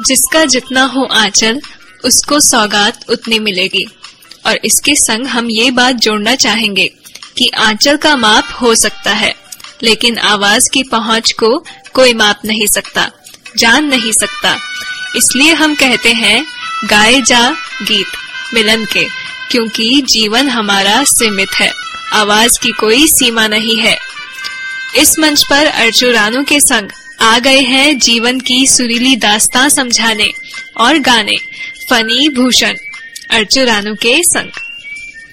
जिसका जितना हो आंचल उसको सौगात उतनी मिलेगी। और इसके संग हम ये बात जोड़ना चाहेंगे कि आंचल का माप हो सकता है, लेकिन आवाज की पहुंच को कोई माप नहीं सकता, जान नहीं सकता। इसलिए हम कहते हैं गाए जा गीत मिलन के, क्योंकि जीवन हमारा सीमित है, आवाज की कोई सीमा नहीं है। इस मंच पर अर्चू रानू के संग आ गए हैं जीवन की सुरीली दास्तां समझाने और गाने फनी भूषण अर्चू रानू के संग।